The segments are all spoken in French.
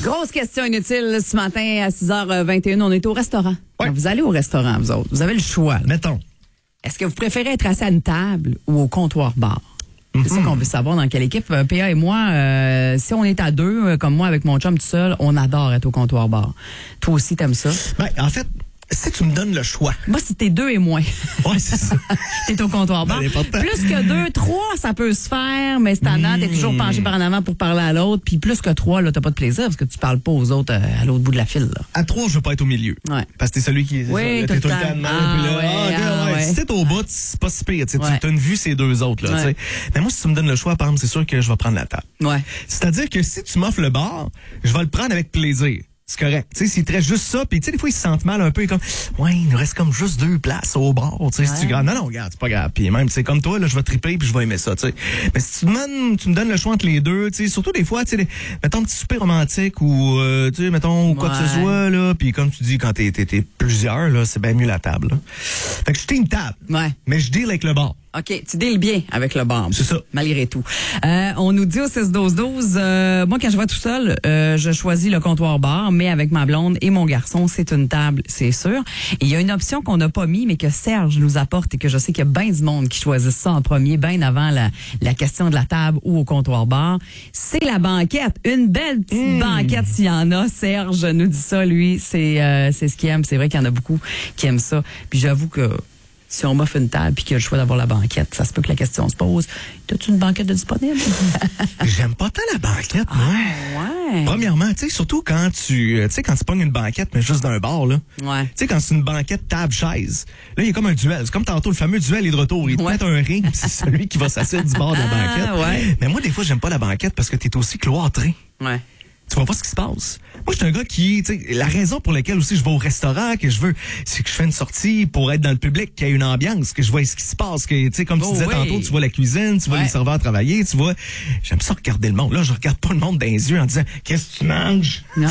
Grosse question inutile ce matin à 6h21. On est au restaurant. Ouais. Vous allez au restaurant, vous autres. Vous avez le choix. Là. Mettons. Est-ce que vous préférez être assis à une table ou au comptoir-bar? C'est ça qu'on veut savoir dans quelle équipe. PA et moi, si on est à deux, comme moi avec mon chum tout seul, on adore être au comptoir-bar. Toi aussi, t'aimes ça? Ben, en fait, si tu me donnes le choix. Moi, si t'es deux et moins. Ouais, c'est ça. T'es au comptoir-bar. Ben, l'important. Plus que deux, trois, ça peut se faire, mais c'est tannant, t'es toujours penché par en avant pour parler à l'autre. Puis plus que trois, là, t'as pas de plaisir parce que tu parles pas aux autres à l'autre bout de la file. Là. À 3, je veux pas être au milieu. Ouais. Parce que t'es celui qui est. Oui, t'es tout le temps. de même, Ah, puis là, ouais, ok, ouais. Si t'es au bout, c'est pas si pire. Tu Ouais. as une vue ces deux autres. Là, Ouais. tu sais. Mais moi, si tu me donnes le choix, par exemple, c'est sûr que je vais prendre la table. Ouais. C'est-à-dire que si tu m'offres le bar, je vais le prendre avec plaisir. C'est correct. Tu sais, s'il te reste juste ça, puis tu sais, des fois, ils se sentent mal un peu, comme, ouais, il nous reste comme juste 2 places au bar, tu sais, si tu grave. Non, regarde, c'est pas grave. Puis même, c'est comme toi, là, je vais triper puis je vais aimer ça, tu sais. Mais si tu me donnes le choix entre les deux, tu sais, surtout des fois, tu sais, mettons, un petit souper romantique ou, tu sais, mettons, ou quoi que ce soit, là, puis comme tu dis, quand t'es plusieurs, là, c'est bien mieux la table, là. Fait que je t'ai une table. Ouais. Mais je deal avec le bar. OK, tu deals bien avec le bar. C'est ça. Malgré tout. On nous dit au 6-12-12, moi, quand je vais tout seul, je choisis le comptoir-bar, mais avec ma blonde et mon garçon, c'est une table, c'est sûr. Et il y a une option qu'on n'a pas mis, mais que Serge nous apporte et que je sais qu'il y a bien du monde qui choisit ça en premier, bien avant la question de la table ou au comptoir-bar. C'est la banquette. Une belle petite banquette, s'il y en a. Serge nous dit ça, lui. C'est ce qu'il aime. C'est vrai qu'il y en a beaucoup qui aiment ça. Puis j'avoue que si on m'offre une table et qu'il y a le choix d'avoir la banquette, ça se peut que la question se pose. T'as-tu une banquette de disponible? J'aime pas tant la banquette, moi. Ouais. Premièrement, tu sais, surtout quand tu pognes une banquette, mais juste d'un bar, là. Ouais. Tu sais, quand c'est une banquette table-chaise, là, il y a comme un duel. C'est comme tantôt, le fameux duel est de retour. Ils te mettent un ring, puis c'est celui qui va s'asseoir du bord de la banquette. Ouais. Mais moi, des fois, j'aime pas la banquette parce que t'es aussi cloîtré. Ouais. Tu vois pas ce qui se passe. Moi, je suis un gars qui, tu sais, la raison pour laquelle aussi je vais au restaurant, que je veux, c'est que je fais une sortie pour être dans le public, qu'il y ait une ambiance, que je vois ce qui se passe, que, tu sais, comme tu disais tantôt, tu vois la cuisine, tu vois les serveurs travailler, tu vois. J'aime ça regarder le monde. Là, je regarde pas le monde dans les yeux en disant, qu'est-ce que tu manges? Ouais.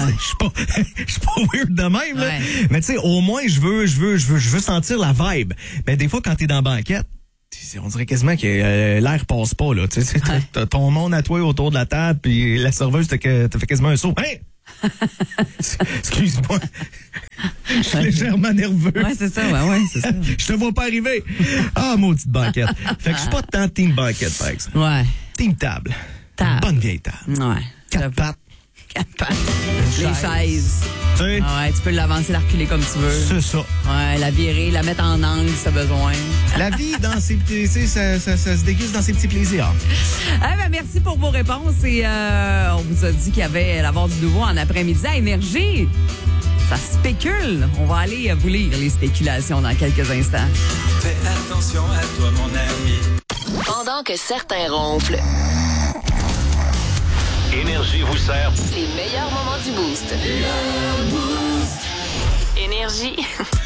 Je suis pas weird de même, là. Ouais. Mais tu sais, au moins, je veux sentir la vibe. Mais des fois, quand t'es dans la banquette, on dirait quasiment que l'air passe pas, là. Tu sais, t'as ton monde à toi autour de la table, puis la serveuse t'a fait quasiment un saut. Hein? Excuse-moi. Je suis légèrement nerveux. Ouais, c'est ça, ouais, c'est ça. Je te vois pas arriver. Ah, maudite banquette. Fait que je suis pas tant team banquette, par exemple. Ouais. Team table. Table. Bonne vieille table. Ouais. 4 pattes. 4 pattes. Les chaises. Tu sais, Ouais, tu peux l'avancer, la reculer comme tu veux. c'est ça. Ouais, la virer, la mettre en angle si t'as besoin. La vie, dans ses petits, ça se déguste dans ses petits plaisirs. Eh ben, merci pour vos réponses et on vous a dit qu'il y avait l'avoir du nouveau en après-midi à Énergie. Ça spécule. On va aller vous lire les spéculations dans quelques instants. Fais attention à toi, mon ami. Pendant que certains ronflent, Énergie vous sert. les meilleurs moments du Boost. Énergie.